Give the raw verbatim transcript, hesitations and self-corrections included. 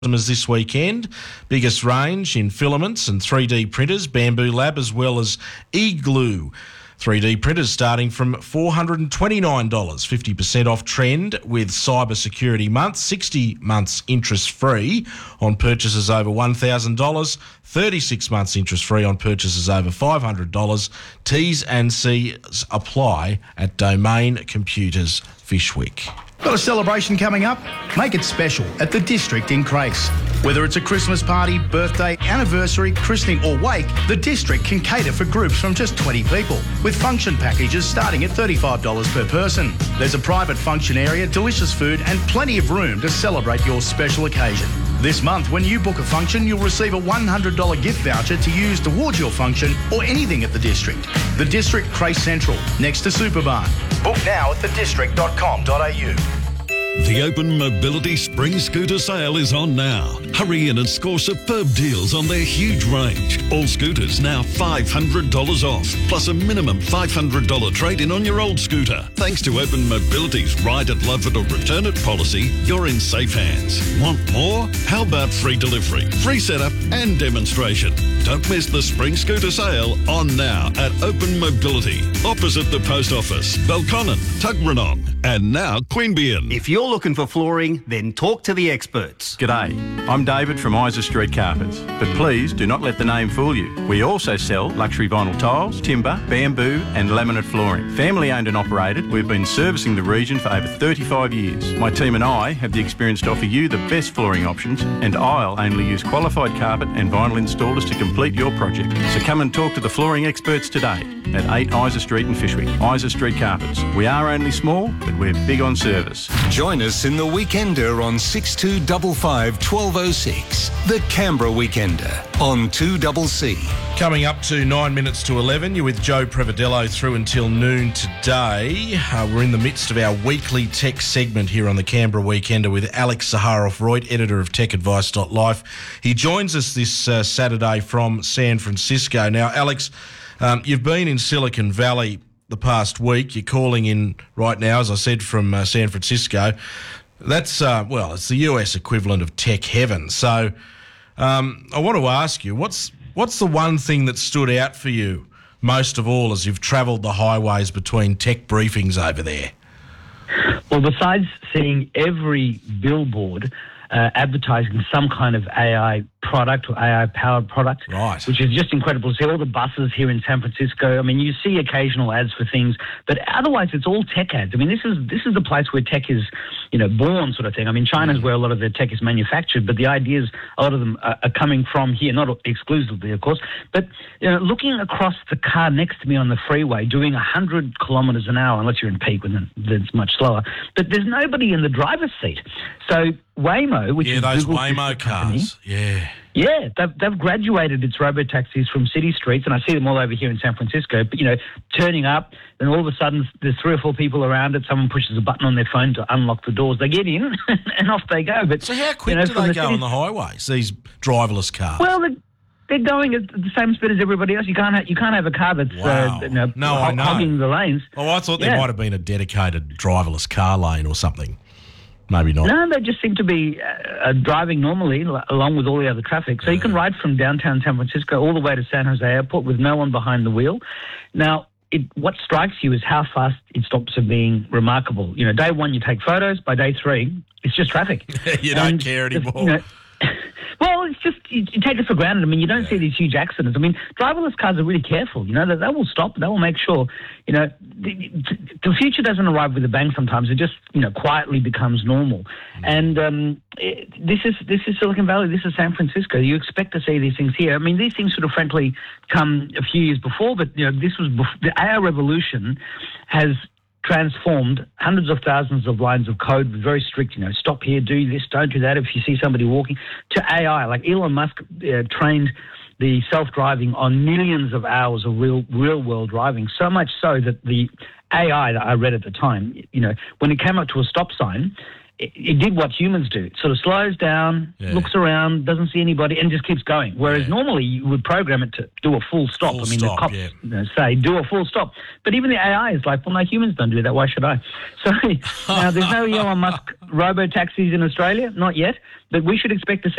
customers this weekend. Biggest range in filaments and three D printers, Bamboo Lab, as well as E-Glue. three D printers starting from four hundred twenty-nine dollars, fifty percent off trend with Cyber Security Month, sixty months interest-free on purchases over one thousand dollars, thirty-six months interest-free on purchases over five hundred dollars. T's and C's apply at Domain Computers, Fyshwick. Got a celebration coming up? Make it special at the District in Crace. Whether it's a Christmas party, birthday, anniversary, christening or wake, the District can cater for groups from just twenty people, with function packages starting at thirty-five dollars per person. There's a private function area, delicious food and plenty of room to celebrate your special occasion. This month, when you book a function, you'll receive a one hundred dollars gift voucher to use towards your function or anything at the District. The District, Crace Central, next to Superbarn. Book now at the district dot com dot a u. The Open Mobility Spring Scooter Sale is on now. Hurry in and score superb deals on their huge range. All scooters now five hundred dollars off, plus a minimum five hundred dollars trade-in on your old scooter. Thanks to Open Mobility's Ride It, Love It or Return It policy, you're in safe hands. Want more? How about free delivery, free setup and demonstration? Don't miss the Spring Scooter Sale on now at Open Mobility, opposite the Post Office, Belconnen, Tuggeranong, and now Queanbeyan. If you're looking for flooring, then talk to the experts. G'day, I'm David from Isa Street Carpets, but please do not let the name fool you. We also sell luxury vinyl tiles, timber, bamboo and laminate flooring. Family owned and operated, we've been servicing the region for over thirty-five years. My team and I have the experience to offer you the best flooring options, and I'll only use qualified carpet and vinyl installers to complete your project. So come and talk to the flooring experts today at eight Isa Street in Fyshwick. Isa Street Carpets. We are only small, but we're big on service. Join us in the Weekender on six two five five, one two oh six. The Canberra Weekender on two C C. Coming up to nine minutes to eleven, you're with Joe Prevedello through until noon today. Uh, we're in the midst of our weekly tech segment here on the Canberra Weekender with Alex Zaharoff-Reutt, editor of tech advice dot life. He joins us this uh, Saturday from San Francisco. Now, Alex, um, you've been in Silicon Valley the past week. You're calling in right now, as I said, from uh, San Francisco. That's, uh, well, it's the U S equivalent of tech heaven. So um, I want to ask you, what's what's the one thing that stood out for you most of all as you've travelled the highways between tech briefings over there? Well, besides seeing every billboard uh, advertising some kind of A I product or A I-powered product, right, which is just incredible to see all the buses here in San Francisco. I mean, you see occasional ads for things, but otherwise it's all tech ads. I mean, this is this is the place where tech is, you know, born, sort of thing. I mean, China's mm. where a lot of their tech is manufactured, but the ideas, a lot of them are, are coming from here, not exclusively, of course. But you know, looking across the car next to me on the freeway, doing one hundred kilometres an hour, unless you're in peak, when it's much slower, but there's nobody in the driver's seat. So Waymo, which yeah, is those Google's Waymo company, cars, yeah. Yeah, they've, they've graduated its robo-taxis from city streets, and I see them all over here in San Francisco, but, you know, turning up, and all of a sudden there's three or four people around it, someone pushes a button on their phone to unlock the doors, they get in, and off they go. But so how quick you know, do they the go cities, on the highways, these driverless cars? Well, they're, they're going at the same speed as everybody else. You can't have, you can't have a car that's wow. uh, you know, no, I know. hogging the lanes. Oh, I thought yeah. there might have been a dedicated driverless car lane or something. Maybe not. No, they just seem to be uh, driving normally l- along with all the other traffic. So you can ride from downtown San Francisco all the way to San Jose Airport with no one behind the wheel. Now, it, what strikes you is how fast it stops from being remarkable. You know, day one you take photos. By day three, it's just traffic. you don't and care anymore. The, you know, well, it's just, you, you take it for granted. I mean, you don't yeah. see these huge accidents. I mean, driverless cars are really careful. You know, they, they will stop. They will make sure, you know, the, the future doesn't arrive with a bang sometimes. It just, you know, quietly becomes normal. Mm. And um, it, this is this is Silicon Valley. This is San Francisco. You expect to see these things here. I mean, these things sort of frankly come a few years before, but, you know, this was bef- the A I revolution has transformed hundreds of thousands of lines of code with very strict, you know, stop here, do this, don't do that if you see somebody walking, to A I. Like Elon Musk uh, trained the self-driving on millions of hours of real, real-world driving, so much so that the A I that I read at the time, you know, when it came up to a stop sign, it, it did what humans do. It sort of slows down, Yeah. looks around, doesn't see anybody, and just keeps going. Whereas Yeah. normally you would program it to do a full stop. Full I mean, stop, the cops yeah. you know, say do a full stop. But even the A I is like, well, no, humans don't do that. Why should I? So now there's no Elon Musk robo-taxis in Australia, not yet, but we should expect to see